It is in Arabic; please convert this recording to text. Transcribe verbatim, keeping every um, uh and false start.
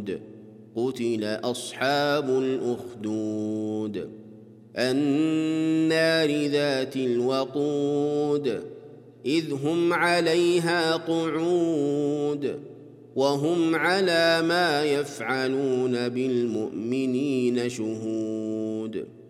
الخلود قتل أصحاب الأخدود النار ذات الوقود إذ هم عليها قعود وهم على ما يفعلون بالمؤمنين شهود